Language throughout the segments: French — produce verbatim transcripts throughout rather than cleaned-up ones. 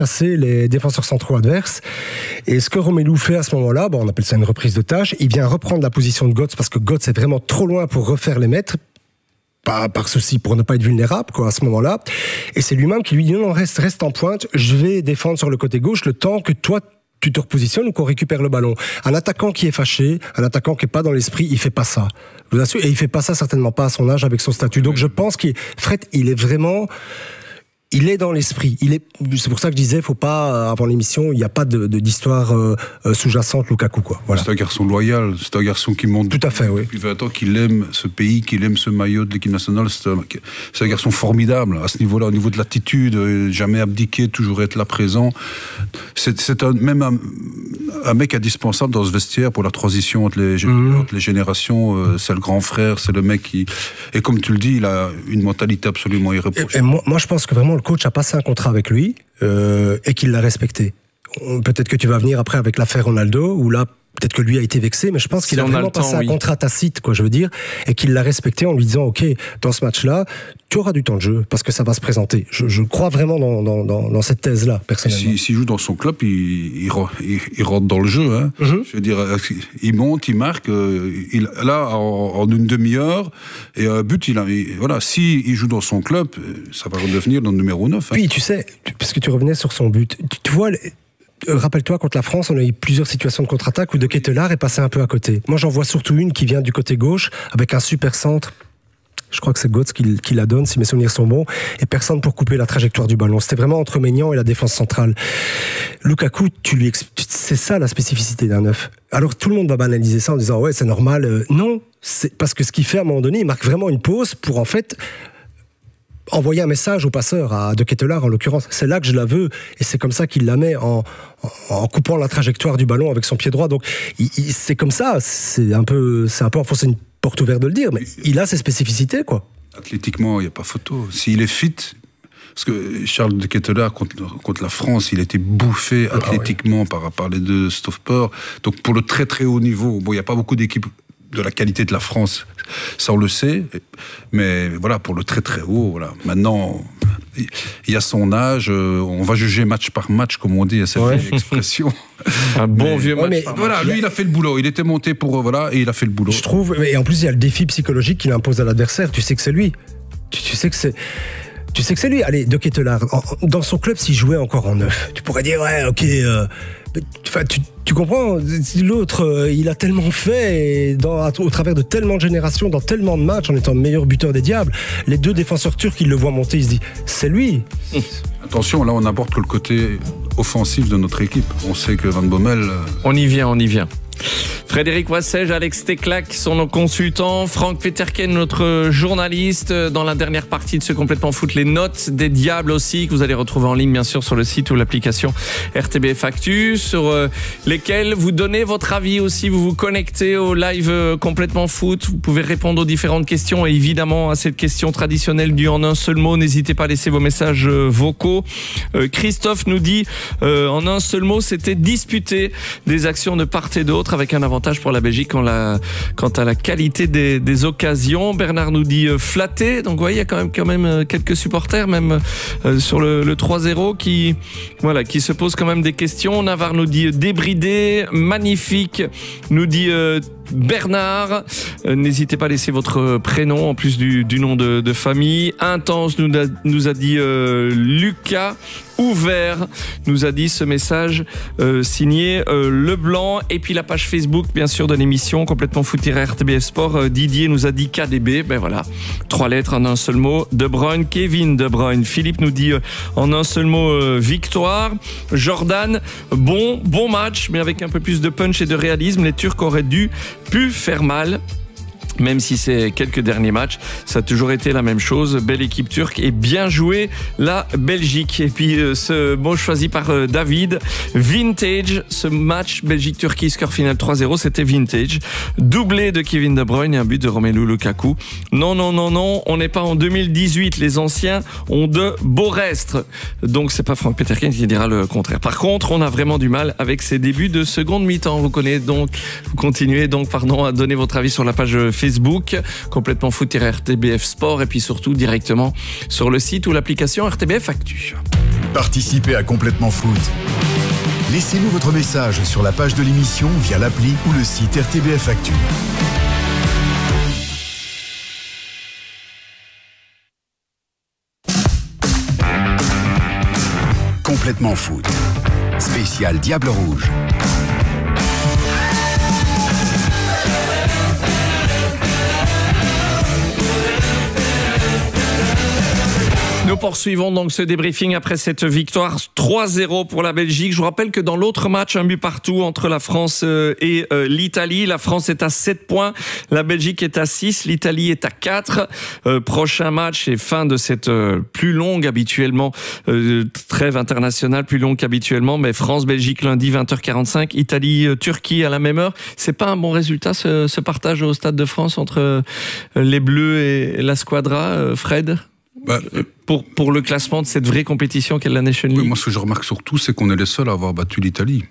passer les défenseurs centraux adverses. Et ce que Romelu fait à ce moment-là, bon, on appelle ça une reprise de tâche, il vient reprendre la position de Götze parce que Götze est vraiment trop loin pour refaire les mètres. Pas par ceci, pour ne pas être vulnérable, quoi, à ce moment-là. Et c'est lui-même qui lui dit, non, reste, reste en pointe, je vais défendre sur le côté gauche le temps que toi, tu te repositionnes ou qu'on récupère le ballon. Un attaquant qui est fâché, un attaquant qui est pas dans l'esprit, il fait pas ça. Je vous assure, et il fait pas ça certainement pas à son âge avec son statut. Donc je pense qu'il, Fred, il est vraiment, il est dans l'esprit. Il est, c'est pour ça que je disais, faut pas, avant l'émission, il n'y a pas de, de, d'histoire euh, sous-jacente Lukaku, quoi. Voilà. C'est un garçon loyal, c'est un garçon qui monte. Tout à fait, oui. Depuis vingt ans, qu'il aime ce pays, qu'il aime ce maillot de l'équipe nationale. C'est un, c'est un garçon formidable à ce niveau-là, au niveau de l'attitude, jamais abdiquer, toujours être là présent. C'est, c'est un, même un, un mec indispensable dans ce vestiaire pour la transition entre les, mmh. entre les générations. C'est le grand frère, c'est le mec qui. Et comme tu le dis, il a une mentalité absolument irréprochable. Et, et moi, moi, je pense que vraiment le coach a passé un contrat avec lui euh, et qu'il l'a respecté. Peut-être que tu vas venir après avec l'affaire Ronaldo, où là, peut-être que lui a été vexé, mais je pense qu'il si a vraiment a passé temps, un oui. contrat tacite, quoi, je veux dire, et qu'il l'a respecté en lui disant, ok, dans ce match-là, tu auras du temps de jeu, parce que ça va se présenter. Je, je crois vraiment dans, dans, dans, dans cette thèse-là, personnellement. S'il si, si joue dans son club, il, il, il, il rentre dans le jeu. Hein. Mm-hmm. Je veux dire, il monte, il marque, il, là, en, en une demi-heure, et un but, il a, il, voilà, s'il il joue dans son club, ça va redevenir le numéro neuf. Hein. Puis, tu sais, parce que tu revenais sur son but, tu, tu vois... Rappelle-toi, contre la France, on a eu plusieurs situations de contre-attaque où De Ketelaere est passé un peu à côté. Moi, j'en vois surtout une qui vient du côté gauche, avec un super centre. Je crois que c'est Götze qui, qui la donne, si mes souvenirs sont bons, et personne pour couper la trajectoire du ballon. C'était vraiment entre Maignan et la défense centrale. Lukaku, tu lui exp... c'est ça la spécificité d'un neuf. Alors tout le monde va banaliser ça en disant ouais, c'est normal. Euh, non, c'est parce que ce qu'il fait à un moment donné, il marque vraiment une pause pour en fait envoyer un message au passeur, à De Ketelaere en l'occurrence. C'est là que je la veux, et c'est comme ça qu'il la met en, en, en coupant la trajectoire du ballon avec son pied droit. Donc il, il, c'est comme ça, c'est un peu, c'est un peu enfoncer une porte ouverte de le dire, mais il a ses spécificités, quoi. Athlétiquement, il n'y a pas photo. S'il est fit, parce que Charles De Ketelaere contre, contre la France, il était bouffé ah, athlétiquement oui. par, par les deux stoppers. Donc pour le très très haut niveau, bon, il n'y a pas beaucoup d'équipes de la qualité de la France, ça on le sait, mais voilà, pour le très très haut, voilà. Maintenant, il y a son âge, on va juger match par match, comme on dit, à cette ouais. expression. Un bon mais, vieux match mais, par voilà, match. Lui, il a fait le boulot, il était monté pour, voilà, et il a fait le boulot. Je trouve, et en plus, il y a le défi psychologique qu'il impose à l'adversaire, tu sais que c'est lui. Tu, tu sais que c'est... Tu sais que c'est lui. Allez, De Ketelaere, dans son club, s'il jouait encore en neuf, tu pourrais dire, ouais, ok... Euh, Enfin, tu, tu comprends, l'autre, euh, il a tellement fait, et dans, au travers de tellement de générations, dans tellement de matchs, en étant le meilleur buteur des diables. Les deux défenseurs turcs, ils le voient monter, ils se disent, c'est lui. Attention, là, on n'aborde que le côté offensif de notre équipe. On sait que Van Bommel... Euh... On y vient, on y vient. Frédéric Wassège, Alex Teclac sont nos consultants, Franck Peterken, notre journaliste. Dans la dernière partie de ce Complètement Foot, les notes des Diables aussi, que vous allez retrouver en ligne bien sûr sur le site ou l'application R T B F Actu, sur euh, lesquelles vous donnez votre avis aussi. Vous vous connectez au live euh, Complètement Foot, vous pouvez répondre aux différentes questions et évidemment à cette question traditionnelle du en un seul mot. N'hésitez pas à laisser vos messages euh, vocaux. Euh, Christophe nous dit euh, en un seul mot, c'était disputer des actions de part et d'autre, avec un avantage pour la Belgique quant, la, quant à la qualité des, des occasions. Bernard nous dit euh, flatté, donc vous voyez, il y a quand même, quand même quelques supporters, même euh, sur le, le trois zéro, qui, voilà, qui se posent quand même des questions. Navarre nous dit euh, débridé, magnifique, nous dit euh, Bernard. Euh, n'hésitez pas à laisser votre prénom en plus du, du nom de, de famille. Intense nous a, nous a dit euh, Lucas. Ouvert nous a dit ce message euh, signé euh, Leblanc. Et puis la page Facebook bien sûr de l'émission Complètement Foot-R T B F Sport, euh, Didier nous a dit K D B. Ben voilà, trois lettres en un seul mot. De Bruyne, Kevin De Bruyne. Philippe nous dit euh, en un seul mot euh, victoire. Jordan, bon bon match mais avec un peu plus de punch et de réalisme. Les Turcs auraient dû pu faire mal. Même si c'est quelques derniers matchs, ça a toujours été la même chose. Belle équipe turque et bien joué la Belgique. Et puis euh, ce mot choisi par euh, David, vintage. Ce match Belgique-Turquie, score final trois zéro, c'était vintage. Doublé de Kevin De Bruyne et un but de Romelu Lukaku. Non, non, non, non, on n'est pas en deux mille dix-huit. Les anciens ont de beaux restes. Donc c'est pas Franck Peterken qui dira le contraire. Par contre, on a vraiment du mal avec ces débuts de seconde mi-temps. Vous connaissez donc, vous continuez donc, pardon, à donner votre avis sur la page Facebook, complètement foot-R T B F Sport, et puis surtout directement sur le site ou l'application R T B F Actu. Participez à Complètement Foot. Laissez-nous votre message sur la page de l'émission via l'appli ou le site R T B F Actu. Complètement Foot. Spécial Diable Rouge. Nous poursuivons donc ce débriefing après cette victoire trois zéro pour la Belgique. Je vous rappelle que dans l'autre match, un but partout entre la France et l'Italie. La France est à sept points, la Belgique est à six, l'Italie est à quatre. Euh, prochain match et fin de cette euh, plus longue habituellement, euh, trêve internationale plus longue qu'habituellement, mais France-Belgique lundi vingt heures quarante-cinq, Italie-Turquie à la même heure. C'est pas un bon résultat ce, ce partage au Stade de France entre euh, les Bleus et la Squadra, euh, Fred ? Bah, pour, pour le classement de cette vraie compétition qu'est la Nation League. Oui, moi, ce que je remarque surtout, c'est qu'on est les seuls à avoir battu l'Italie.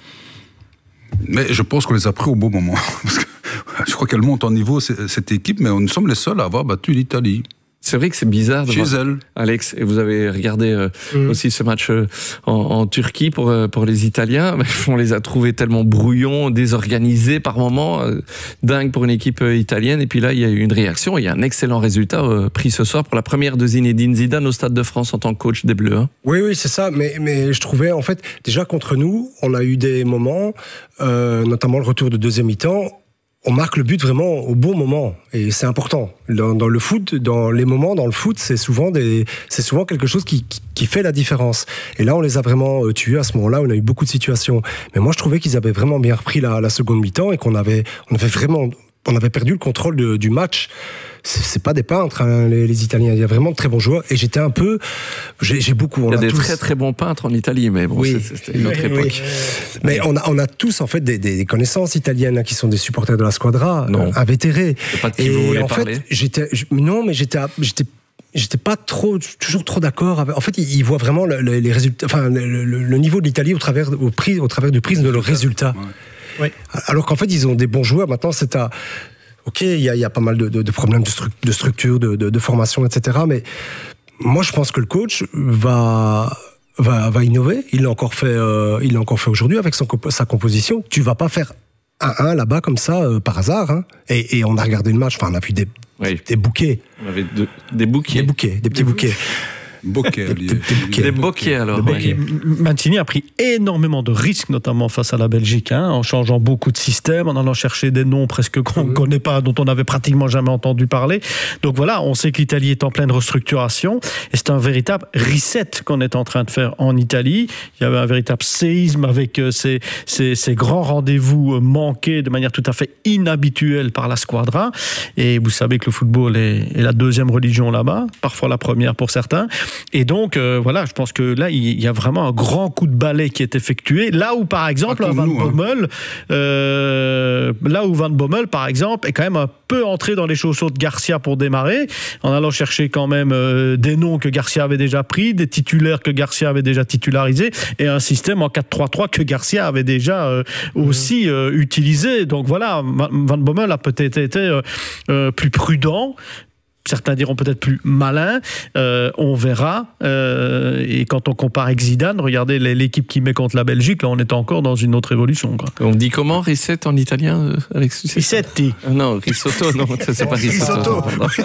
Mais je pense qu'on les a pris au bon moment. Parce que je crois qu'elle monte en niveau, cette équipe, mais nous sommes les seuls à avoir battu l'Italie. C'est vrai que c'est bizarre de Chez voir, elle. Alex, et vous avez regardé euh, mmh. aussi ce match euh, en, en Turquie pour, euh, pour les Italiens. On les a trouvés tellement brouillons, désorganisés par moments, euh, dingue pour une équipe euh, italienne. Et puis là, il y a eu une réaction. Il y a un excellent résultat euh, pris ce soir pour la première de Zinedine Zidane au Stade de France en tant que coach des Bleus. Hein. Oui, oui, c'est ça. Mais, mais je trouvais, en fait, déjà contre nous, on a eu des moments, euh, notamment le retour de deuxième mi-temps, on marque le but vraiment au bon moment et c'est important. Dans, dans le foot, dans les moments dans le foot, c'est souvent des, c'est souvent quelque chose qui, qui, qui fait la différence. Et là, on les a vraiment tués à ce moment-là. On a eu beaucoup de situations. Mais moi, je trouvais qu'ils avaient vraiment bien repris la, la seconde mi-temps et qu'on avait, on avait vraiment, on avait perdu le contrôle de, du match. C'est, c'est pas des peintres, hein, les, les Italiens. Il y a vraiment de très bons joueurs. Et j'étais un peu, j'ai, j'ai beaucoup. On Il y a, a des tous... très très bons peintres en Italie, mais bon, oui, c'est, c'était une autre oui, époque. Oui. Mais on a, on a tous en fait des, des connaissances italiennes hein, qui sont des supporters de la Squadra, non. invétérés. C'est pas de qui vous voulez en parler. Fait, j'étais, je, non, mais j'étais, j'étais. J'étais pas trop, toujours trop d'accord avec. En fait, ils voient vraiment le, le, les résultats, enfin, le, le, le niveau de l'Italie au travers, au, prix, au travers du prisme de leurs résultats. Ouais. Ouais. Alors qu'en fait, ils ont des bons joueurs. Maintenant, c'est à. Ok, il y, y a pas mal de, de, de problèmes de, stru- de structure, de, de, de formation, et cetera. Mais moi, je pense que le coach va, va, va innover. Il l'a encore fait, euh, il l'a encore fait aujourd'hui avec son, sa composition. Tu vas pas faire un un là-bas comme ça euh, par hasard. Hein. Et, et on a regardé le match. Enfin, on a vu des, oui. des bouquets. On avait de, des bouquets. Des bouquets, des petits des bouquets. Bokeh, des, des, bouquets. Des bokeh, alors. Ouais. Mancini a pris énormément de risques, notamment face à la Belgique, hein, en changeant beaucoup de systèmes, en allant chercher des noms presque qu'on ne mmh. connaît pas, dont on n'avait pratiquement jamais entendu parler. Donc voilà, on sait que l'Italie est en pleine restructuration, et c'est un véritable reset qu'on est en train de faire en Italie. Il y avait un véritable séisme avec ces, ces, ces grands rendez-vous manqués de manière tout à fait inhabituelle par la Squadra. Et vous savez que le football est, est la deuxième religion là-bas, parfois la première pour certains. Et donc, euh, voilà, je pense que là, il y a vraiment un grand coup de balai qui est effectué. Là où, par exemple, Van nous, Bommel, hein. euh, là où Van Bommel, par exemple, est quand même un peu entré dans les chaussures de Garcia pour démarrer, en allant chercher quand même euh, des noms que Garcia avait déjà pris, des titulaires que Garcia avait déjà titularisés, et un système en quatre trois trois que Garcia avait déjà euh, aussi euh, utilisé. Donc voilà, Van Bommel a peut-être été euh, euh, plus prudent. Certains diront peut-être plus malin, euh, on verra. Euh, et quand on compare avec Zidane, regardez l'équipe qui met contre la Belgique, là on est encore dans une autre évolution. Quoi. On dit comment, reset en italien, Alex? Risetti. Non, risotto, non, c'est pas risotto.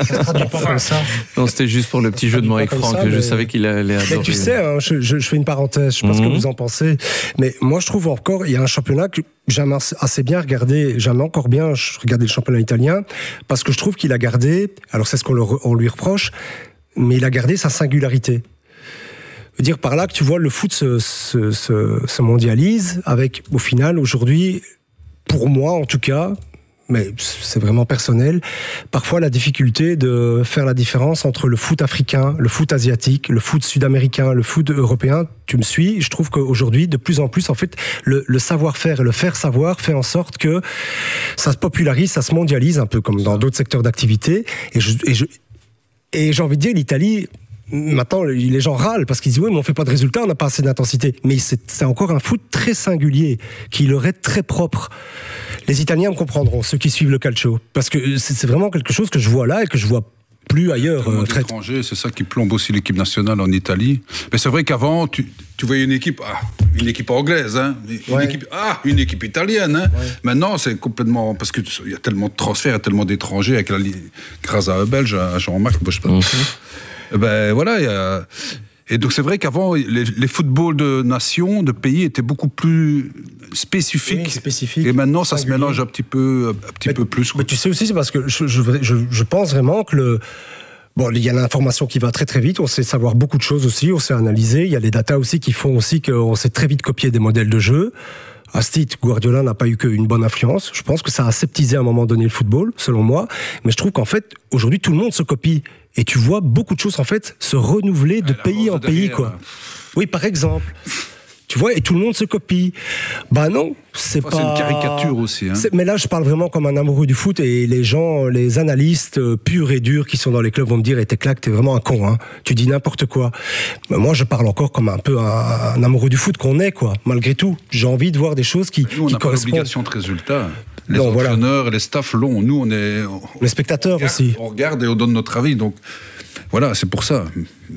Non, c'était juste pour le petit jeu de mots avec Franck, ça, je mais... savais qu'il allait adorer. Mais tu sais, hein, je, je, je fais une parenthèse, je sais pas mm-hmm. ce que vous en pensez, mais moi je trouve encore, il y a un championnat que j'aime assez bien regarder, j'aime encore bien regarder le championnat italien, parce que je trouve qu'il a gardé, alors c'est ce qu'on, le, on lui reproche, mais il a gardé sa singularité. Je veux dire par là que tu vois, le foot se, se, se, se mondialise avec, au final, aujourd'hui, pour moi en tout cas, mais c'est vraiment personnel, parfois la difficulté de faire la différence entre le foot africain, le foot asiatique, le foot sud-américain, le foot européen. Tu me suis? Je trouve qu'aujourd'hui, de plus en plus, en fait, le, le savoir-faire et le faire savoir fait en sorte que ça se popularise, ça se mondialise, un peu comme dans d'autres secteurs d'activité. Et, je, et, je, et j'ai envie de dire, l'Italie, maintenant, les gens râlent parce qu'ils disent oui, mais on fait pas de résultats, on n'a pas assez d'intensité. Mais c'est, c'est encore un foot très singulier, qui leur est très propre. Les Italiens me comprendront, ceux qui suivent le calcio, parce que c'est, c'est vraiment quelque chose que je vois là et que je vois plus ailleurs. Euh, très... étranger, c'est ça qui plombe aussi l'équipe nationale en Italie. Mais c'est vrai qu'avant, tu, tu voyais une équipe, ah, une équipe anglaise, hein, une ouais. équipe, ah, une équipe italienne. Hein. Ouais. Maintenant, c'est complètement parce que il y a tellement de transferts, il y a tellement d'étrangers avec la, grâce à un Belge, à Jean-Marc, je sais pas. Mmh. Ben voilà, il y a. Et donc c'est vrai qu'avant, les, les footballs de nations, de pays étaient beaucoup plus spécifiques. Oui, spécifiques. Et maintenant, ça singulier. Se mélange un petit peu, un petit mais, peu plus. Mais tu sais aussi, c'est parce que je, je, je, je pense vraiment que le... Bon, il y a l'information qui va très très vite, on sait savoir beaucoup de choses aussi, on sait analyser, il y a les datas aussi qui font aussi qu'on sait très vite copier des modèles de jeu. À ce titre, Guardiola n'a pas eu qu'une bonne influence. Je pense que ça a aseptisé à un moment donné le football, selon moi. Mais je trouve qu'en fait, aujourd'hui, tout le monde se copie. Et tu vois beaucoup de choses, en fait, se renouveler de pays en pays, quoi. Oui, par exemple. Tu vois, et tout le monde se copie. Bah non, c'est enfin, pas... C'est une caricature aussi. Hein. Mais là, je parle vraiment comme un amoureux du foot, et les gens, les analystes euh, purs et durs qui sont dans les clubs vont me dire, eh, t'es claque, t'es vraiment un con, hein. Tu dis n'importe quoi. Mais moi, je parle encore comme un peu un, un amoureux du foot qu'on est, quoi. Malgré tout, j'ai envie de voir des choses qui, nous, on qui n'a correspondent. Pas l'obligation de résultat. Les non, entraîneurs voilà. et les staffs l'ont. Nous, on est... On, les spectateurs on regarde, aussi. On regarde et on donne notre avis, donc... Voilà, c'est pour ça.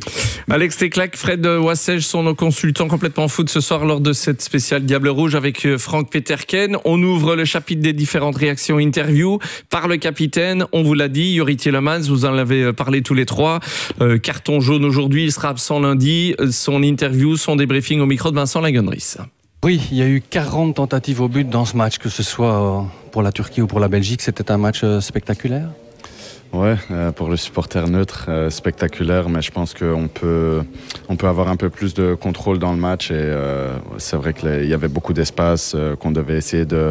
Alex Teclac, Fred Wassège sont nos consultants complètement foot ce soir lors de cette spéciale Diable Rouge avec Franck Peterken. On ouvre le chapitre des différentes réactions interviews par le capitaine. On vous l'a dit, Youri Tielemans, vous en avez parlé tous les trois. Euh, carton jaune aujourd'hui, il sera absent lundi. Son interview, son débriefing au micro de Vincent Lagunris. Oui, il y a eu quarante tentatives au but dans ce match, que ce soit pour la Turquie ou pour la Belgique. C'était un match spectaculaire. Ouais, euh, pour le supporter neutre, euh, spectaculaire, mais je pense qu'on peut, on peut avoir un peu plus de contrôle dans le match et euh, c'est vrai qu'il y avait beaucoup d'espace, euh, qu'on devait essayer de,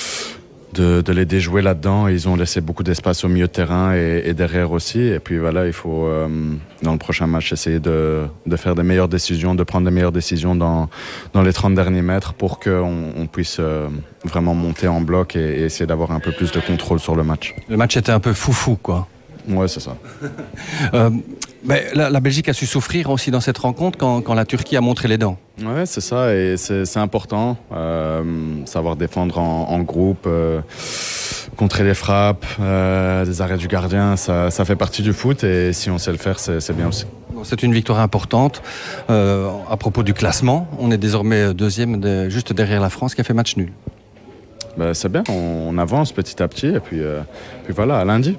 de, de les déjouer là-dedans. Ils ont laissé beaucoup d'espace au milieu de terrain et, et derrière aussi. Et puis voilà, il faut, euh, dans le prochain match, essayer de, de faire des meilleures décisions, de prendre des meilleures décisions dans, dans les trente derniers mètres pour qu'on on puisse euh, vraiment monter en bloc et, et essayer d'avoir un peu plus de contrôle sur le match. Le match était un peu foufou, quoi. Ouais, c'est ça. euh, mais la, la Belgique a su souffrir aussi dans cette rencontre quand, quand la Turquie a montré les dents. Ouais, c'est ça, et c'est, c'est important. Euh, savoir défendre en, en groupe, euh, contrer les frappes, euh, des arrêts du gardien, ça, ça fait partie du foot, et si on sait le faire, c'est, c'est bien aussi. C'est une victoire importante. Euh, à propos du classement, on est désormais deuxième, de, juste derrière la France qui a fait match nul. Ben, c'est bien, on, on avance petit à petit, et puis, euh, puis voilà, à lundi.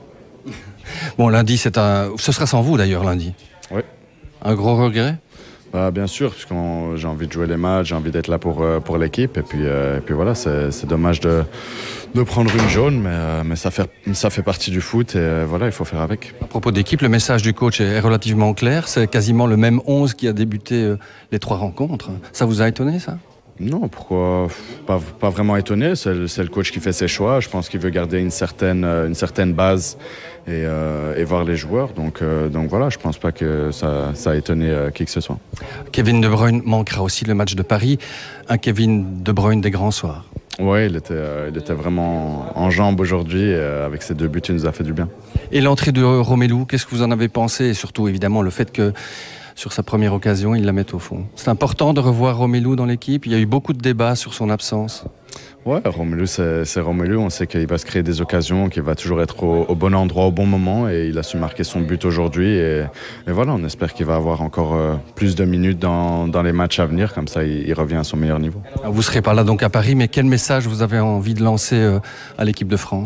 Bon, lundi, c'est un... ce sera sans vous d'ailleurs, lundi. Oui. Un gros regret ? Bah, bien sûr, parce que j'ai envie de jouer les matchs, j'ai envie d'être là pour, pour l'équipe. Et puis, euh, et puis voilà, c'est, c'est dommage de, de prendre une jaune, mais, euh, mais ça, fait, ça fait partie du foot et euh, voilà, il faut faire avec. À propos d'équipe, le message du coach est relativement clair. C'est quasiment le même onze qui a débuté euh, les trois rencontres. Ça vous a étonné, ça ? Non, pourquoi pas, pas vraiment étonné, c'est le, c'est le coach qui fait ses choix. Je pense qu'il veut garder une certaine, une certaine base et, euh, et voir les joueurs. Donc, euh, donc voilà, je ne pense pas que ça, ça a étonné euh, qui que ce soit. Kevin De Bruyne manquera aussi le match de Paris. Un Kevin De Bruyne des grands soirs. Oui, il était, euh, il était vraiment en jambes aujourd'hui. Et, euh, avec ses deux buts, il nous a fait du bien. Et l'entrée de Romelu, qu'est-ce que vous en avez pensé ? Et surtout, évidemment, le fait que sur sa première occasion, il la met au fond. C'est important de revoir Romelu dans l'équipe. Il y a eu beaucoup de débats sur son absence. Ouais, Romelu, c'est, c'est Romelu. On sait qu'il va se créer des occasions, qu'il va toujours être au, au bon endroit, au bon moment. Et il a su marquer son but aujourd'hui. Et, et voilà, on espère qu'il va avoir encore euh, plus de minutes dans, dans les matchs à venir. Comme ça, il, il revient à son meilleur niveau. Vous ne serez pas là donc à Paris, mais quel message vous avez envie de lancer euh, à l'équipe de France ?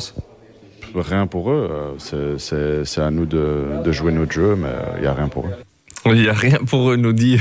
Rien pour eux. C'est, c'est, c'est à nous de, de jouer notre jeu, mais il n'y a rien pour eux. Il n'y a rien pour eux, nous dit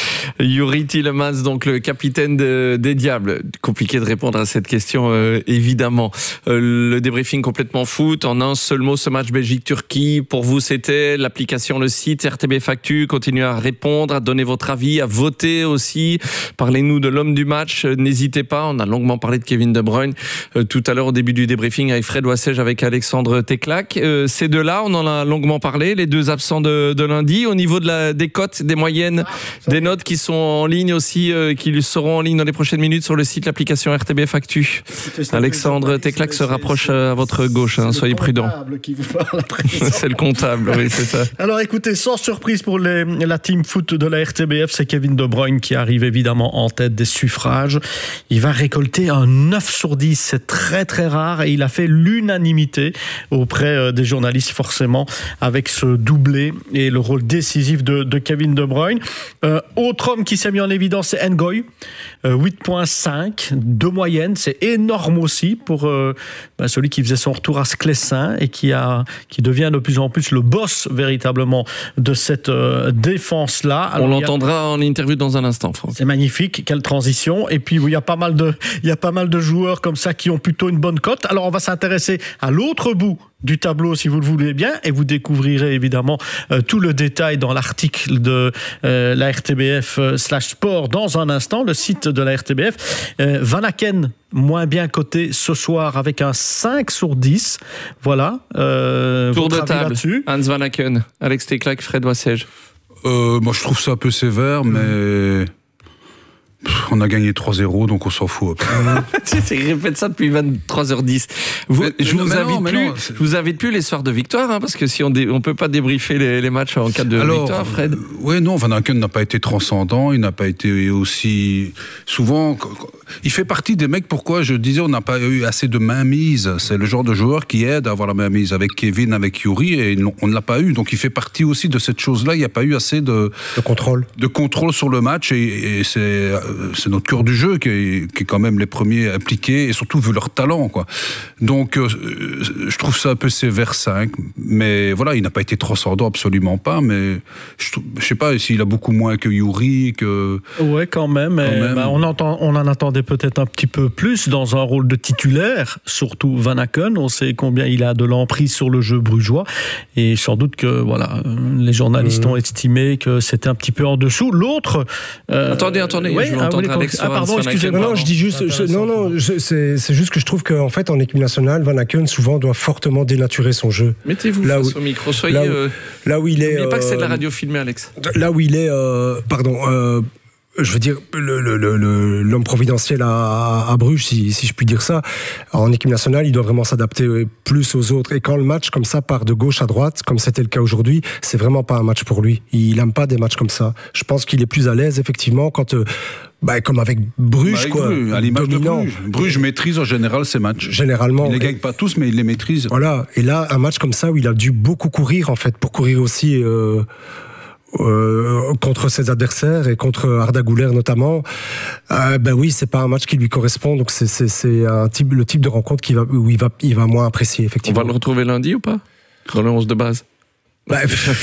Youri Tielemans, donc le capitaine de, des Diables. Compliqué de répondre à cette question, euh, évidemment. Euh, le débriefing complètement foot, en un seul mot, ce match Belgique-Turquie, pour vous, c'était l'application, le site R T B Factu. Continuez à répondre, à donner votre avis, à voter aussi. Parlez-nous de l'homme du match, n'hésitez pas. On a longuement parlé de Kevin De Bruyne euh, tout à l'heure au début du débriefing avec Fred Wassège, avec Alexandre Teclac. Euh, ces deux-là, on en a longuement parlé, les deux absents de, de lundi. Au niveau de la des cotes, des moyennes, des notes qui sont en ligne aussi, euh, qui seront en ligne dans les prochaines minutes sur le site, l'application R T B F Actu. Alexandre Teclac se rapproche à votre gauche, hein, soyez prudents. C'est le comptable, oui, c'est ça. Alors écoutez, sans surprise pour les, la team foot de la R T B F, c'est Kevin De Bruyne qui arrive évidemment en tête des suffrages. Il va récolter un neuf sur dix, c'est très très rare et il a fait l'unanimité auprès des journalistes forcément avec ce doublé et le rôle décisif de, de Kevin De Bruyne. Euh, autre homme qui s'est mis en évidence, c'est Ngoy, euh, huit virgule cinq de moyenne, c'est énorme aussi pour euh, ben celui qui faisait son retour à Sclessin et qui, a, qui devient de plus en plus le boss véritablement de cette euh, défense-là. Alors, on l'entendra a... en interview dans un instant, Franck. C'est magnifique, quelle transition. Et puis il y a pas mal de, il y a pas mal de joueurs comme ça qui ont plutôt une bonne cote. Alors on va s'intéresser à l'autre bout du tableau si vous le voulez bien et vous découvrirez évidemment euh, tout le détail dans l'article de euh, la R T B F euh, slash sport dans un instant, le site de la R T B F. euh, Van Aken moins bien coté ce soir avec un cinq sur dix, voilà. euh, Tour de table, Hans Van Aken, Alex Teclac, Fred Wassège. Euh, moi je trouve ça un peu sévère, mmh. mais pff, on a gagné trois zéro, donc on s'en fout. Il répète ça depuis vingt-trois heures dix. Vous, mais, je, vous invite non, plus, non, je vous invite plus les soirs de victoire, hein, parce que si on dé, on peut pas débriefer les, les matchs en cas de Alors, victoire, Fred. Euh, oui, non, Van Aken n'a pas été transcendant, il n'a pas été aussi souvent. Il fait partie des mecs, pourquoi je disais on n'a pas eu assez de mainmise. C'est le genre de joueur qui aide à avoir la mainmise avec Kevin, avec Yuri, et on ne l'a pas eu. Donc il fait partie aussi de cette chose-là. Il n'y a pas eu assez de, de contrôle, de contrôle sur le match, et, et c'est, c'est notre cœur du jeu qui est, qui est quand même les premiers impliqués, et surtout vu leur talent, quoi. Donc euh, je trouve ça un peu sévère cinq, mais voilà, il n'a pas été transcendant, absolument pas. Mais je, je sais pas s'il a beaucoup moins que Yuri, que. Ouais, quand même. Quand même. Bah, on entend, on en attendait peut-être un petit peu plus dans un rôle de titulaire, surtout Van Aken. On sait combien il a de l'emprise sur le jeu brugeois, et sans doute que voilà, les journalistes mmh. ont estimé que c'était un petit peu en dessous. L'autre. Euh, attendez, attendez. Ouais, je veux entendre ah, Alex. Ah, pardon, excusez-moi. Non, non, je dis juste. Je, non, non, je, c'est, c'est juste que je trouve qu'en fait, en équipe nationale, Van Aken souvent doit fortement dénaturer son jeu. Mettez-vous là face où, au micro. Soyez. Là où, euh, là où il est. N'oubliez euh, pas que c'est de la radio filmée, Alex. Là où il est. Euh, pardon. Euh, je veux dire, le, le, le, l'homme providentiel à, à Bruges, si, si je puis dire ça, en équipe nationale, il doit vraiment s'adapter plus aux autres. Et quand le match comme ça part de gauche à droite, comme c'était le cas aujourd'hui, c'est vraiment pas un match pour lui. Il aime pas des matchs comme ça. Je pense qu'il est plus à l'aise, effectivement, quand... Euh, Bah, comme avec Bruges, bah, avec quoi. Bruges, à l'image dominant. de Bruges. Bruges maîtrise en général ses matchs. Généralement. Il ne les gagne pas tous, mais il les maîtrise. Voilà. Et là, un match comme ça où il a dû beaucoup courir, en fait, pour courir aussi euh, euh, contre ses adversaires et contre Arda Güler notamment. Euh, ben oui, c'est pas un match qui lui correspond. Donc c'est, c'est, c'est un type, le type de rencontre qui va, où il va, il va moins apprécier, effectivement. On va le retrouver lundi ou pas? Dans le onze de base? Bah,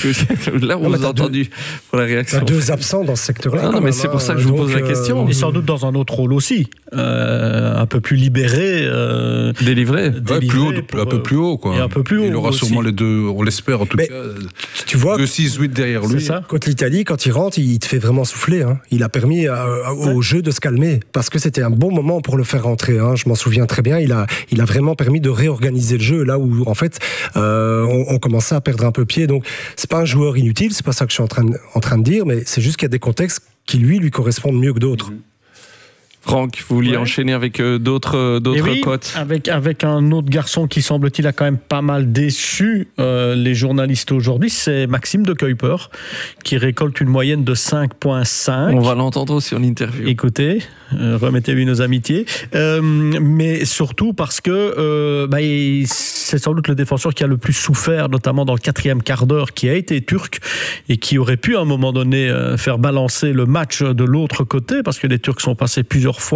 là, on vous a entendu deux, pour la réaction. Il y a deux absents dans ce secteur-là. Non, non mais c'est pour ça que je vous pose la question. Et sans doute dans un autre rôle aussi, euh, un peu plus libéré, euh, délivré, ouais, plus haut, pour, un peu plus haut, quoi. Et un peu plus haut. Il aura aussi. sûrement les deux, on l'espère en tout mais, cas. Tu vois, deux six huit derrière lui. C'est ça. Contre l'Italie, quand il rentre, il te fait vraiment souffler. Hein. Il a permis à, à, au ouais. jeu de se calmer parce que c'était un bon moment pour le faire rentrer. Hein. Je m'en souviens très bien. Il a, il a vraiment permis de réorganiser le jeu là où en fait, euh, on, on commençait à perdre un peu pied. Donc, c'est pas un joueur inutile, c'est pas ça que je suis en train de, en train de dire, mais c'est juste qu'il y a des contextes qui lui lui correspondent mieux que d'autres. Mmh. Franck, vous vouliez ouais. enchaîner avec euh, d'autres, euh, d'autres oui, cotes avec, avec un autre garçon qui, semble-t-il, a quand même pas mal déçu euh, les journalistes aujourd'hui, c'est Maxime de Kuyper, qui récolte une moyenne de cinq virgule cinq. On va l'entendre aussi en interview. Écoutez, euh, remettez-lui nos amitiés. Euh, mais surtout parce que euh, bah, c'est sans doute le défenseur qui a le plus souffert, notamment dans le quatrième quart d'heure, qui a été turc et qui aurait pu à un moment donné euh, faire balancer le match de l'autre côté, parce que les Turcs sont passés plusieurs fois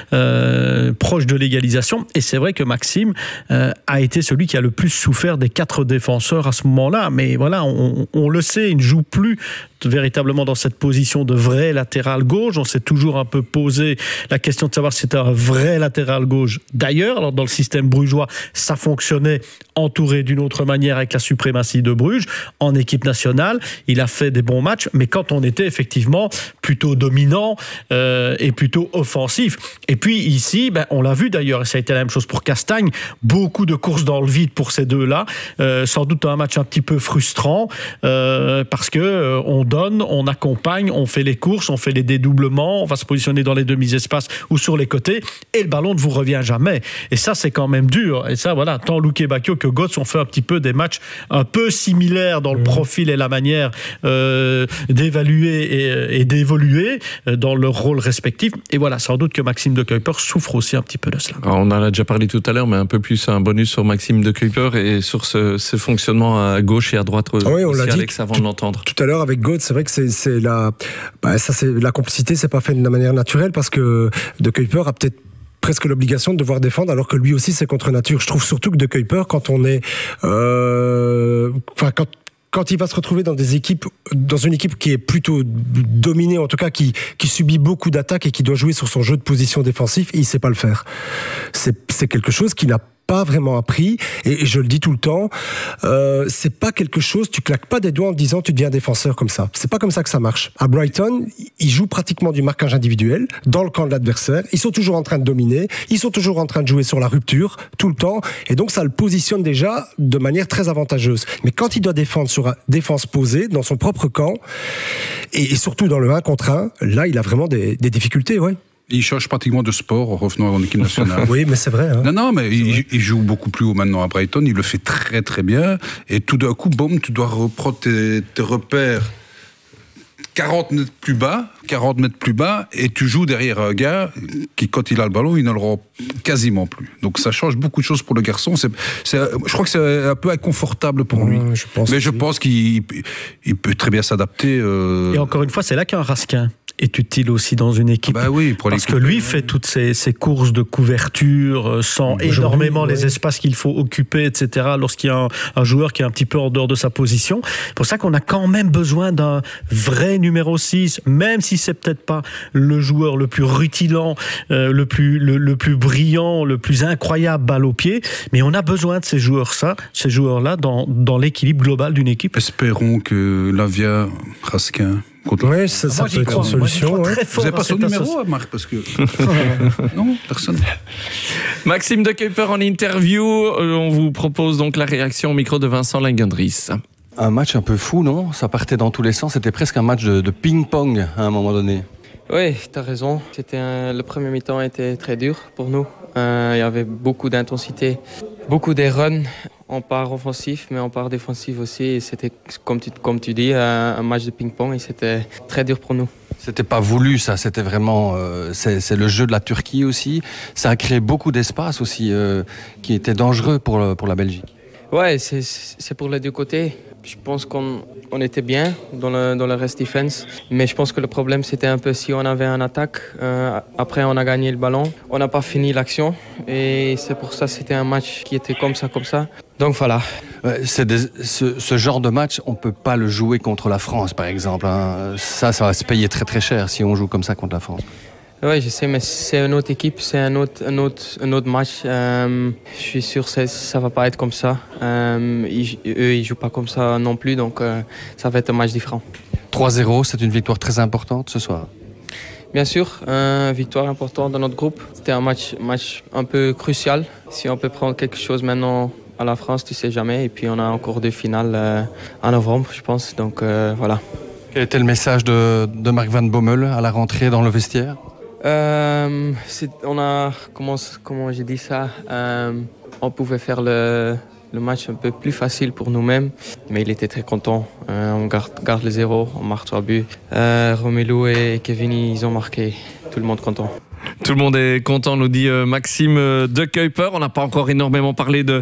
euh, proche de l'égalisation, et c'est vrai que Maxime euh, a été celui qui a le plus souffert des quatre défenseurs à ce moment-là, mais voilà, on, on le sait, il ne joue plus véritablement dans cette position de vrai latéral gauche. On s'est toujours un peu posé la question de savoir si c'était un vrai latéral gauche. D'ailleurs, alors dans le système brugeois, ça fonctionnait entouré d'une autre manière avec la suprématie de Bruges. En équipe nationale, il a fait des bons matchs, mais quand on était effectivement plutôt dominant euh, et plutôt offensif. Et puis ici, ben, on l'a vu d'ailleurs, et ça a été la même chose pour Castagne, beaucoup de courses dans le vide pour ces deux-là. Euh, sans doute un match un petit peu frustrant, euh, parce que euh, on donne donne, on accompagne, on fait les courses, on fait les dédoublements, on va se positionner dans les demi-espaces ou sur les côtés, et le ballon ne vous revient jamais. Et ça, c'est quand même dur. Et ça, voilà, tant Luque Bacchio que Götze ont fait un petit peu des matchs un peu similaires dans le profil et la manière euh, d'évaluer et, et d'évoluer dans leur rôle respectif. Et voilà, sans doute que Maxime de Kuyper souffre aussi un petit peu de cela. Alors, on en a déjà parlé tout à l'heure, mais un peu plus un bonus sur Maxime de Kuyper et sur ce, ce fonctionnement à gauche et à droite aussi, oui, on l'a Alex, dit avant de l'entendre. Tout à l'heure avec Götze, c'est vrai que c'est, c'est la, bah, ça, c'est, la complicité, c'est pas fait de la manière naturelle parce que de Kuyper a peut-être presque l'obligation de devoir défendre, alors que lui aussi c'est contre nature. Je trouve surtout que de Kuyper, quand on est, euh, enfin quand quand il va se retrouver dans des équipes, dans une équipe qui est plutôt dominée, en tout cas qui qui subit beaucoup d'attaques et qui doit jouer sur son jeu de position défensif, il sait pas le faire. C'est c'est quelque chose qu'il n'a pas vraiment appris, et, et je le dis tout le temps, euh, c'est pas quelque chose, tu claques pas des doigts en te disant tu deviens défenseur comme ça. C'est pas comme ça que ça marche. À Brighton, ils jouent pratiquement du marquage individuel dans le camp de l'adversaire. Ils sont toujours en train de dominer, ils sont toujours en train de jouer sur la rupture tout le temps, et donc ça le positionne déjà de manière très avantageuse. Mais quand il doit défendre sur une défense posée dans son propre camp, et, et surtout dans le un contre un, là il a vraiment des, des difficultés, ouais. Il change pratiquement de sport en revenant en équipe nationale. Oui, mais c'est vrai. Hein. Non, non, mais il, il joue beaucoup plus haut maintenant à Brighton. Il le fait très, très bien. Et tout d'un coup, boum, tu dois reprendre tes, tes repères quarante mètres plus bas, quarante mètres plus bas, et tu joues derrière un gars qui, quand il a le ballon, il ne le rend quasiment plus. Donc ça change beaucoup de choses pour le garçon. C'est, c'est, je crois que c'est un peu inconfortable pour lui. Mmh, je pense mais je oui. pense qu'il il peut très bien s'adapter. Euh... Et encore une fois, c'est là qu'un Raskin est utile aussi dans une équipe. Bah oui, pour parce que lui fait toutes ces, ces courses de couverture, sans énormément oui. les espaces qu'il faut occuper, et cetera, lorsqu'il y a un, un joueur qui est un petit peu en dehors de sa position. C'est pour ça qu'on a quand même besoin d'un vrai numéro six, même si c'est peut-être pas le joueur le plus rutilant, euh, le, plus, le, le plus brillant, le plus incroyable balle au pied, mais on a besoin de ces joueurs-là, ces joueurs-là dans, dans l'équilibre global d'une équipe. Espérons que Lavia, Raskin... Oui, ça, ça peut être une solution. Ouais. Vous n'avez pas son numéro, Marc, parce que... non, personne. Maxime de Kuyper en interview. On vous propose donc la réaction au micro de Vincent Langendries. Un match un peu fou, non? Ça partait dans tous les sens. C'était presque un match de, de ping-pong à un moment donné. Oui, tu as raison. C'était un... Le premier mi-temps était très dur pour nous. Euh, il y avait beaucoup d'intensité, beaucoup de runs. On part offensif, mais on part défensif aussi. Et c'était, comme tu, comme tu dis, un, un match de ping-pong et c'était très dur pour nous. C'était pas voulu, ça. C'était vraiment... Euh, c'est, c'est le jeu de la Turquie aussi. Ça a créé beaucoup d'espace aussi, euh, qui était dangereux pour, le, pour la Belgique. Ouais, c'est, c'est pour les deux côtés. Je pense qu'on on était bien dans le, dans le rest defense, mais je pense que le problème c'était un peu si on avait une attaque, euh, après on a gagné le ballon, on n'a pas fini l'action et c'est pour ça que c'était un match qui était comme ça, comme ça. Donc voilà. C'est des, ce, ce genre de match, on ne peut pas le jouer contre la France par exemple. Hein. Ça, ça va se payer très très cher si on joue comme ça contre la France. Oui, je sais, mais c'est une autre équipe, c'est un autre, un autre, un autre match. Euh, je suis sûr que ça ne va pas être comme ça. Euh, ils, eux, ils ne jouent pas comme ça non plus, donc euh, ça va être un match différent. trois zéro, c'est une victoire très importante ce soir. Bien sûr, une victoire importante dans notre groupe. C'était un match, match un peu crucial. Si on peut prendre quelque chose maintenant à la France, tu ne sais jamais. Et puis on a encore deux finales euh, en novembre, je pense. Donc euh, voilà. Quel était le message de, de Mark Van Bommel à la rentrée dans le vestiaire? Euh, c'est, on a, comment, comment j'ai dit ça, euh, on pouvait faire le, le match un peu plus facile pour nous-mêmes, mais il était très content. Euh, on garde, garde le zéro, on marque trois buts. Euh, Romelu et Kevin, ils ont marqué, tout le monde content. Tout le monde est content, nous dit Maxime de Kuyper. On n'a pas encore énormément parlé de,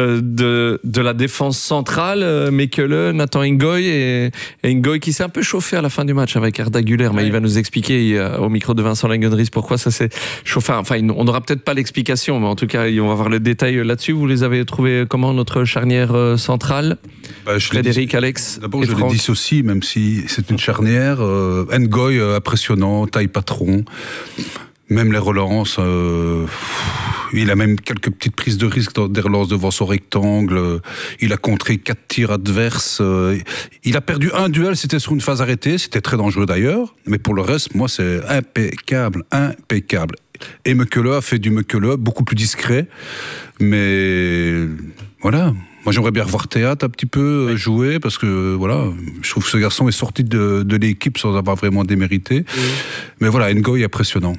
de, de la défense centrale. Mekele, Nathan Ngoy et, et Ngoy qui s'est un peu chauffé à la fin du match avec Arda Güler. Ouais. Mais il va nous expliquer au micro de Vincent Langendries pourquoi ça s'est chauffé. Enfin, on n'aura peut-être pas l'explication, mais en tout cas, on va voir le détail là-dessus. Vous les avez trouvés comment, notre charnière centrale? bah, je Frédéric, Alex D'abord, je les dissocie, même si c'est une charnière. Euh, Ngoy, euh, impressionnant, taille patron. Même les relances, euh, il a même quelques petites prises de risque dans des relances devant son rectangle. Il a contré quatre tirs adverses. Il a perdu un duel, c'était sur une phase arrêtée. C'était très dangereux d'ailleurs. Mais pour le reste, moi, c'est impeccable, impeccable. Et Mekele a fait du Mekele beaucoup plus discret. Mais voilà. Moi, j'aimerais bien revoir Théâtre un petit peu oui. jouer, parce que voilà, je trouve que ce garçon est sorti de, de l'équipe sans avoir vraiment démérité. Oui. Mais voilà, Ngoy est impressionnant.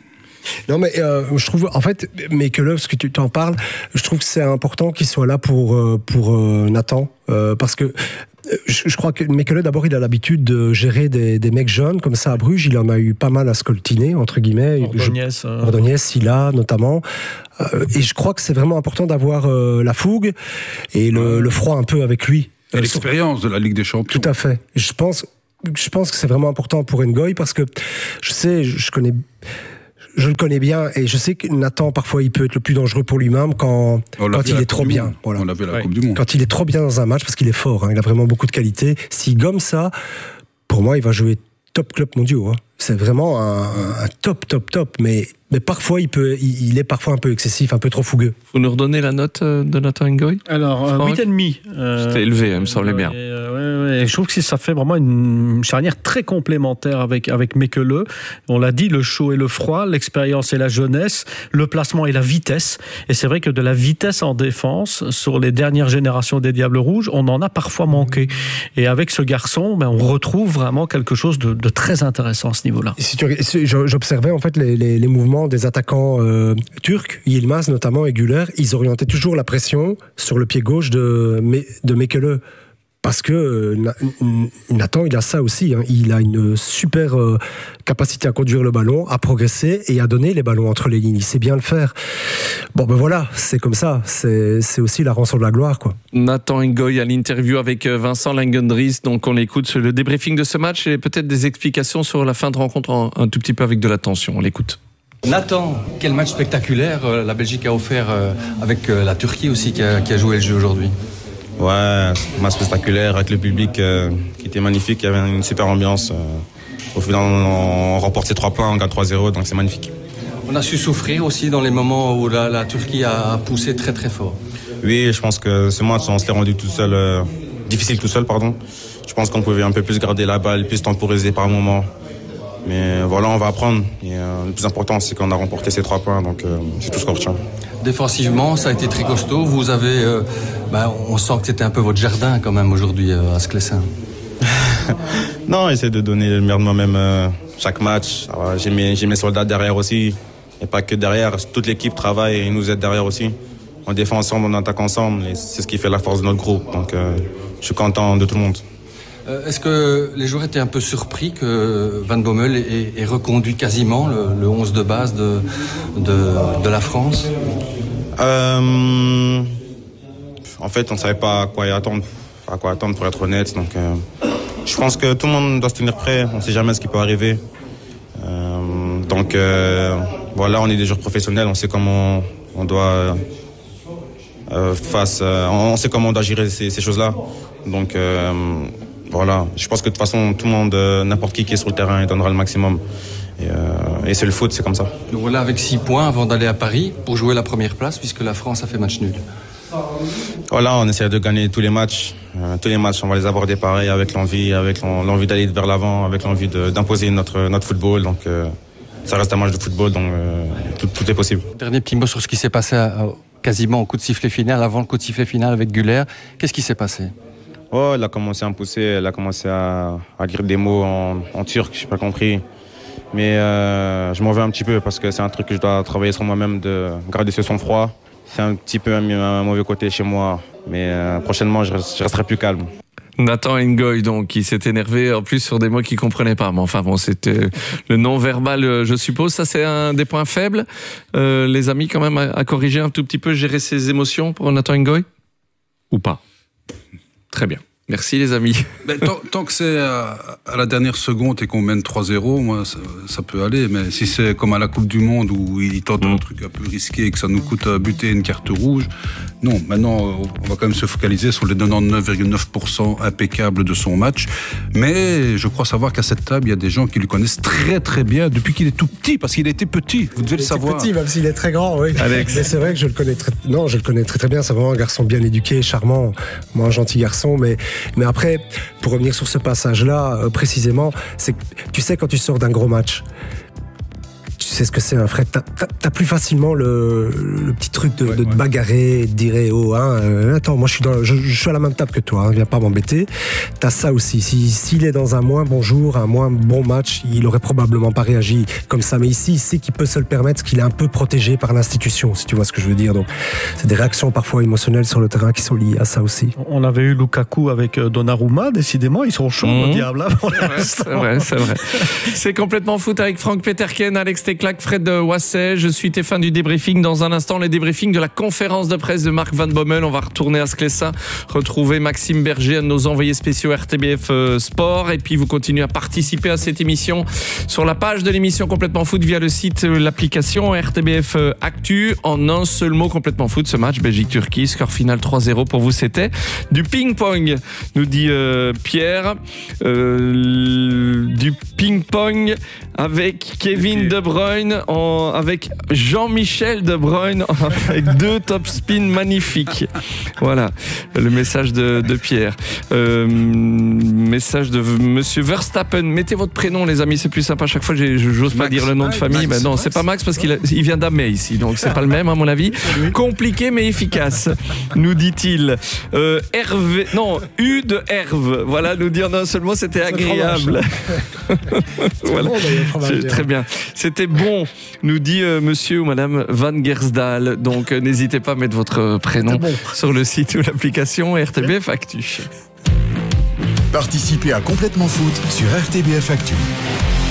Non, mais euh, je trouve, en fait, Mekele, parce que tu t'en parles, je trouve que c'est important qu'il soit là pour, pour euh, Nathan, euh, parce que Je, je crois que Mekele, d'abord, il a l'habitude de gérer des, des mecs jeunes, comme ça à Bruges, il en a eu pas mal à scoltiner, entre guillemets. Ordonez, euh... Ordonez, Silla, notamment. Euh, et je crois que c'est vraiment important d'avoir euh, la fougue et le, le froid un peu avec lui. Et l'expérience de la Ligue des Champions. Tout à fait. Je pense, je pense que c'est vraiment important pour Ngoy, parce que je sais, je connais... Je le connais bien et je sais que Nathan, parfois, il peut être le plus dangereux pour lui-même quand, quand il est trop bien. Voilà. On l'a vu à la ouais. Coupe du Monde. Quand il est trop bien dans un match, parce qu'il est fort, hein, il a vraiment beaucoup de qualité. S'il gomme ça, pour moi, il va jouer top club mondiaux. Hein. C'est vraiment un, un top, top, top. Mais, mais parfois, il, peut, il, il est parfois un peu excessif, un peu trop fougueux. Vous nous redonnez la note de Nathan Ngoy ? Alors, euh, huit virgule cinq. Euh, C'était élevé, il me semblait bien. Euh, ouais, ouais. Je trouve que ça fait vraiment une charnière très complémentaire avec, avec Mekele. On l'a dit, le chaud et le froid, l'expérience et la jeunesse, le placement et la vitesse. Et c'est vrai que de la vitesse en défense, sur les dernières générations des Diables Rouges, on en a parfois manqué. Et avec ce garçon, ben, on retrouve vraiment quelque chose de, de très intéressant à ce niveau-là. Si tu, j'observais en fait les, les, les mouvements des attaquants euh, turcs, Yilmaz notamment et Güler, ils orientaient toujours la pression sur le pied gauche de, de Mekele. Parce que euh, Nathan, il a ça aussi. Hein. Il a une super euh, capacité à conduire le ballon, à progresser et à donner les ballons entre les lignes. Il sait bien le faire. Bon, ben voilà, c'est comme ça. C'est, c'est aussi la rançon de la gloire, quoi. Nathan Ngoy à l'interview avec Vincent Langendries. Donc, on écoute le débriefing de ce match et peut-être des explications sur la fin de rencontre un, un tout petit peu avec de l'attention. On l'écoute. Nathan, quel match spectaculaire la Belgique a offert avec la Turquie aussi qui a, qui a joué le jeu aujourd'hui. Ouais, match spectaculaire avec le public euh, qui était magnifique, il y avait une super ambiance. Euh, au final, on, on remporte ces trois points, on gagne trois zéro, donc c'est magnifique. On a su souffrir aussi dans les moments où la, la Turquie a poussé très très fort. Oui, je pense que ce match, on se l'est rendu tout seul, euh, difficile tout seul, pardon. Je pense qu'on pouvait un peu plus garder la balle, plus temporiser par moment. Mais voilà, on va apprendre. Et, euh, le plus important, c'est qu'on a remporté ces trois points, donc euh, c'est tout ce qu'on retient. Défensivement, ça a été très costaud. Vous avez, euh, bah, on sent que c'était un peu votre jardin quand même aujourd'hui euh, à Sclessin. Non, j'essaie de donner le meilleur de moi-même euh, chaque match. Alors, j'ai, mes, j'ai mes soldats derrière aussi. Et pas que derrière, toute l'équipe travaille et nous aide derrière aussi. On défend ensemble, on attaque ensemble. Et c'est ce qui fait la force de notre groupe. Donc euh, je suis content de tout le monde. Euh, est-ce que les joueurs étaient un peu surpris que Van Bommel ait, ait reconduit quasiment le, le onze de base de, de, de la France ? euh, En fait, on ne savait pas à quoi attendre, à quoi attendre pour être honnête. Donc, euh, je pense que tout le monde doit se tenir prêt. On ne sait jamais ce qui peut arriver. Euh, donc, euh, voilà, on est des joueurs professionnels. On sait comment on doit euh, face, euh, on sait comment on doit gérer ces, ces choses-là. Donc euh, voilà, je pense que de toute façon, tout le monde, n'importe qui qui est sur le terrain, il donnera le maximum. Et, euh, et c'est le foot, c'est comme ça. Nous voilà avec six points avant d'aller à Paris pour jouer la première place, puisque la France a fait match nul. Voilà, on essaie de gagner tous les matchs. Euh, tous les matchs, on va les aborder pareil, avec l'envie, avec l'envie d'aller vers l'avant, avec l'envie de, d'imposer notre, notre football. Donc euh, ça reste un match de football, donc euh, tout, tout est possible. Dernier petit mot sur ce qui s'est passé à, à, quasiment au coup de sifflet final, avant le coup de sifflet final avec Güler. Qu'est-ce qui s'est passé ? Oh, elle a commencé à me pousser, elle a commencé à, à dire des mots en, en turc, je n'ai pas compris. Mais euh, je m'en veux un petit peu parce que c'est un truc que je dois travailler sur moi-même, de garder ce sang-froid. C'est un petit peu un, un mauvais côté chez moi, mais euh, prochainement, je, je resterai plus calme. Nathan Ngoy, donc, qui s'est énervé en plus sur des mots qu'il ne comprenait pas. Mais enfin, bon, c'était le non-verbal, je suppose. Ça, c'est un des points faibles. Euh, les amis, quand même, à, à corriger un tout petit peu, gérer ses émotions pour Nathan Ngoy ? Ou pas ? Très bien. Merci les amis. Ben, tant, tant que c'est à, à la dernière seconde et qu'on mène trois zéro, moi ça, ça peut aller. Mais si c'est comme à la Coupe du Monde où il tente mmh. un truc un peu risqué et que ça nous coûte à buter une carte rouge, non. Maintenant, on va quand même se focaliser sur les quatre-vingt-dix-neuf virgule neuf pour cent impeccables de son match. Mais je crois savoir qu'à cette table, il y a des gens qui le connaissent très très bien depuis qu'il est tout petit, parce qu'il était petit. Vous devez il le savoir. Petit, même s'il est très grand, oui. Alex. Mais c'est vrai que je le connais très. Non, je le connais très très bien. C'est vraiment un garçon bien éduqué, charmant, moi un gentil garçon, mais. Mais après, pour revenir sur ce passage-là, euh, précisément, c'est que tu sais, quand tu sors d'un gros match, tu sais ce que c'est, un Fred. T'as, t'as, t'as plus facilement le, le petit truc de, ouais, de te ouais. bagarrer et de dire eh, oh, hein, euh, attends, moi je suis, dans, je, je suis à la même table que toi, hein, viens pas m'embêter. T'as ça aussi. Si, s'il est dans un moins bon jour, un moins bon match, il aurait probablement pas réagi comme ça. Mais ici, il sait qu'il peut se le permettre, qu'il est un peu protégé par l'institution, si tu vois ce que je veux dire. Donc, c'est des réactions parfois émotionnelles sur le terrain qui sont liées à ça aussi. On avait eu Lukaku avec Donnarumma, décidément, ils sont chauds, mmh. le diable. Là, pour c'est, vrai, c'est vrai, c'est vrai. C'est complètement foot avec Franck Peterken, Alex Teclac, Fred Wasset. Je suis tes fan du débriefing. Dans un instant, les débriefings de la conférence de presse de Marc Van Bommel. On va retourner à Sclessin, retrouver Maxime Berger, un de nos envoyés spéciaux R T B F Sport. Et puis, vous continuez à participer à cette émission sur la page de l'émission Complètement Foot via le site, l'application R T B F Actu. En un seul mot, Complètement Foot, ce match Belgique-Turquie, score final trois zéro pour vous, c'était du ping-pong, nous dit euh, Pierre. Euh, du ping-pong avec Kevin De Bruyne, en, avec Jean-Michel De Bruyne, avec deux top spins magnifiques. Voilà, le message de, de Pierre. Euh, message de Monsieur Verstappen. Mettez votre prénom, les amis, c'est plus sympa. À chaque fois, je j'ose pas Max, dire le nom de famille. Max, ben non, Max, c'est pas Max parce qu'il a, il vient d'Amé ici, donc c'est pas le même à mon avis. Compliqué mais efficace, nous dit-il. Euh, Hervé, non, U de Herve. Voilà, nous dire non seulement c'était agréable. Voilà. C'est très bien. C'était bon, nous dit euh, monsieur ou madame Van Gersdal. Donc euh, n'hésitez pas à mettre votre prénom bon. sur le site ou l'application R T B F Actu. Participez à Complètement Foot sur R T B F Actu.